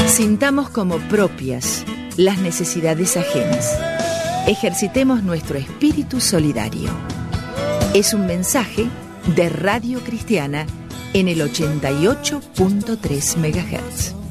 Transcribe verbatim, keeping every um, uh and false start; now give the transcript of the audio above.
Sintamos como propias las necesidades ajenas. Ejercitemos nuestro espíritu solidario. Es un mensaje de Radio Cristiana en el ochenta y ocho punto tres megahertz.